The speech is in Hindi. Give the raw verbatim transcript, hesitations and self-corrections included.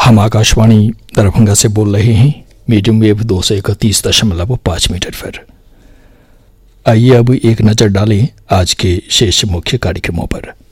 हम आकाशवाणी दरभंगा से बोल रहे हैं, मीडियम वेव दो सौ इकतीस दशमलव पाँच मीटर पर। आइए अब एक नज़र डालें आज के शेष मुख्य कार्यक्रमों पर।